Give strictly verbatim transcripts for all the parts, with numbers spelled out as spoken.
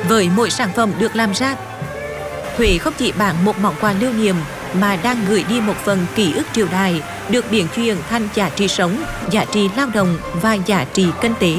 Với mỗi sản phẩm được làm ra, Huế không chỉ bán một món quà lưu niệm mà đang gửi đi một phần ký ức triều đại được biến chuyển thành giá trị sống, giá trị lao động và giá trị kinh tế.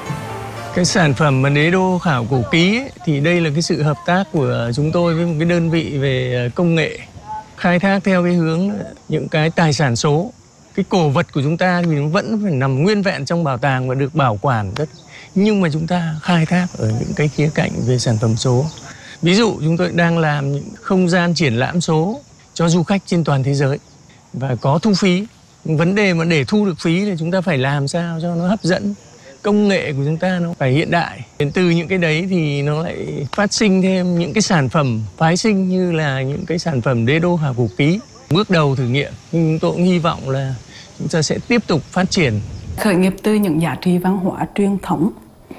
Cái sản phẩm mà đế đô khảo cổ ký ấy, thì đây là cái sự hợp tác của chúng tôi với một cái đơn vị về công nghệ, khai thác theo cái hướng những cái tài sản số. Cái cổ vật của chúng ta thì nó vẫn phải nằm nguyên vẹn trong bảo tàng và được bảo quản rất, nhưng mà chúng ta khai thác ở những cái khía cạnh về sản phẩm số. Ví dụ chúng tôi đang làm những không gian triển lãm số cho du khách trên toàn thế giới và có thu phí. Vấn đề mà để thu được phí thì chúng ta phải làm sao cho nó hấp dẫn. Công nghệ của chúng ta nó phải hiện đại. Đến từ những cái đấy thì nó lại phát sinh thêm những cái sản phẩm phái sinh như là những cái sản phẩm đế đô khảo cổ ký. Bước đầu thử nghiệm, nhưng chúng tôi cũng hy vọng là chúng ta sẽ tiếp tục phát triển. Khởi nghiệp từ những giá trị văn hóa truyền thống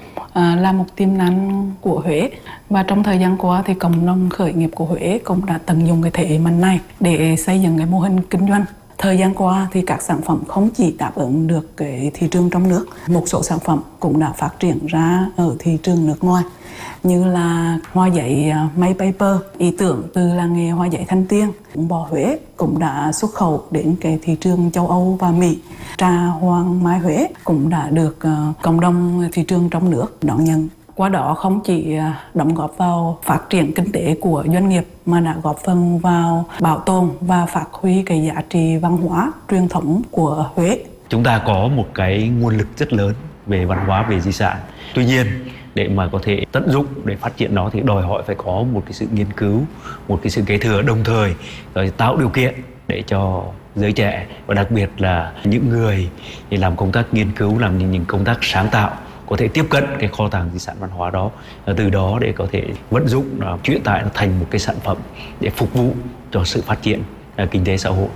à, là một tiềm năng của Huế. Và trong thời gian qua thì cộng đồng khởi nghiệp của Huế cũng đã tận dụng cái thế mạnh này để xây dựng cái mô hình kinh doanh. Thời gian qua thì các sản phẩm không chỉ đáp ứng được cái thị trường trong nước, một số sản phẩm cũng đã phát triển ra ở thị trường nước ngoài, như là hoa giấy may paper, ý tưởng từ làng nghề hoa giấy Thanh Tiên. Bò Huế cũng đã xuất khẩu đến cái thị trường châu Âu và Mỹ. Trà Hoàng Mai Huế cũng đã được cộng đồng thị trường trong nước đón nhận. Qua đó không chỉ đóng góp vào phát triển kinh tế của doanh nghiệp mà đã góp phần vào bảo tồn và phát huy cái giá trị văn hóa truyền thống của Huế. Chúng ta có một cái nguồn lực rất lớn về văn hóa, về di sản. Tuy nhiên, để mà có thể tận dụng để phát triển nó thì đòi hỏi phải có một cái sự nghiên cứu, một cái sự kế thừa, đồng thời rồi tạo điều kiện để cho giới trẻ và đặc biệt là những người làm công tác nghiên cứu, làm những, những công tác sáng tạo có thể tiếp cận cái kho tàng di sản văn hóa đó, từ đó để có thể vận dụng nó, chuyển tải nó thành một cái sản phẩm để phục vụ cho sự phát triển uh, kinh tế xã hội.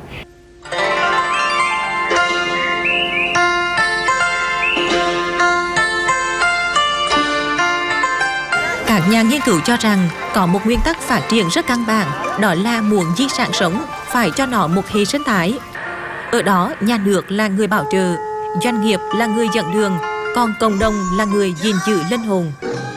Các nhà nghiên cứu cho rằng có một nguyên tắc phát triển rất căn bản, đó là muốn di sản sống phải cho nó một hệ sinh thái. Ở đó, nhà nước là người bảo trợ, doanh nghiệp là người dẫn đường, còn cộng đồng là người gìn giữ linh hồn.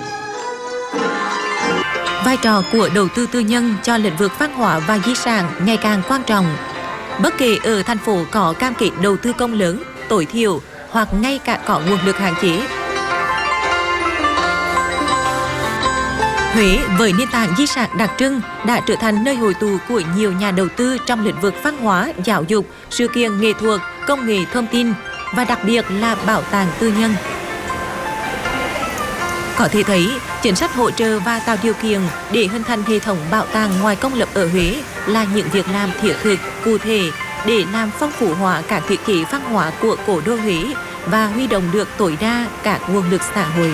Vai trò của đầu tư tư nhân cho lĩnh vực văn hóa và di sản ngày càng quan trọng. Bất kể ở thành phố có cam kết đầu tư công lớn, tối thiểu hoặc ngay cả có nguồn lực hạn chế. Huế với nền tảng di sản đặc trưng đã trở thành nơi hội tụ của nhiều nhà đầu tư trong lĩnh vực văn hóa, giáo dục, sự kiện nghệ thuật, công nghệ thông tin và đặc biệt là bảo tàng tư nhân. Có thể thấy, chính sách hỗ trợ và tạo điều kiện để hình thành hệ thống bảo tàng ngoài công lập ở Huế là những việc làm thiết thực, cụ thể để làm phong phú hóa các thiết chế văn hóa của cố đô Huế và huy động được tối đa các nguồn lực xã hội.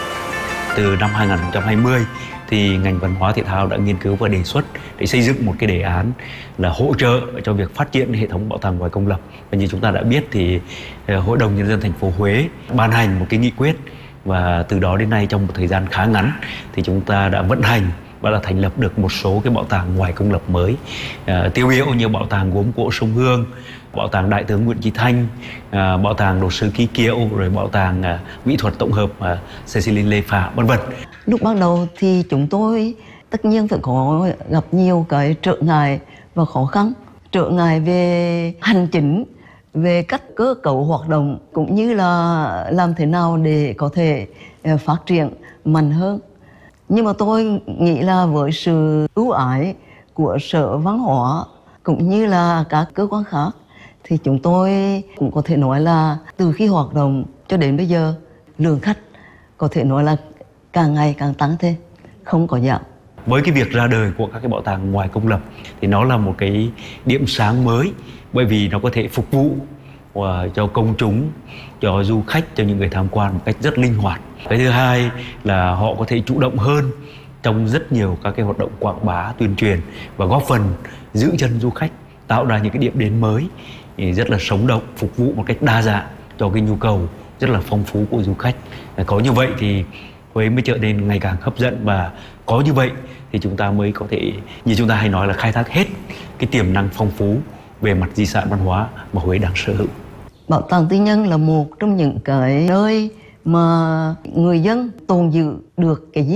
Từ năm hai nghìn không trăm hai mươi thì ngành văn hóa thể thao đã nghiên cứu và đề xuất để xây dựng một cái đề án là hỗ trợ cho việc phát triển hệ thống bảo tàng ngoài công lập. Và như chúng ta đã biết thì Hội đồng Nhân dân thành phố Huế ban hành một cái nghị quyết, và từ đó đến nay trong một thời gian khá ngắn thì chúng ta đã vận hành và đã thành lập được một số cái bảo tàng ngoài công lập mới, à, tiêu biểu như bảo tàng gốm cỗ Sông Hương, bảo tàng Đại tướng Nguyễn Chí Thanh, à, bảo tàng đồ sứ Ký Kiệu, rồi bảo tàng à, mỹ thuật tổng hợp à, Cecilin Lê Phả, vân vân. Lúc ban đầu thì chúng tôi tất nhiên phải có gặp nhiều cái trở ngại và khó khăn, trở ngại về hành chính, về cách cơ cấu hoạt động, cũng như là làm thế nào để có thể phát triển mạnh hơn. Nhưng mà tôi nghĩ là với sự ưu ái của Sở Văn hóa cũng như là các cơ quan khác thì chúng tôi cũng có thể nói là từ khi hoạt động cho đến bây giờ, lượng khách có thể nói là càng ngày càng tăng thêm, không có giảm. Với cái việc ra đời của các cái bảo tàng ngoài công lập thì nó là một cái điểm sáng mới, bởi vì nó có thể phục vụ uh, cho công chúng, cho du khách, cho những người tham quan một cách rất linh hoạt. Cái thứ hai là họ có thể chủ động hơn trong rất nhiều các cái hoạt động quảng bá, tuyên truyền và góp phần giữ chân du khách, tạo ra những cái điểm đến mới rất là sống động, phục vụ một cách đa dạng cho cái nhu cầu rất là phong phú của du khách. Có như vậy thì Huế mới trở nên ngày càng hấp dẫn, và có như vậy thì chúng ta mới có thể, như chúng ta hay nói là khai thác hết cái tiềm năng phong phú về mặt di sản văn hóa mà Huế đang sở hữu. Bảo tàng tư nhân là một trong những cái nơi mà người dân tồn giữ được cái di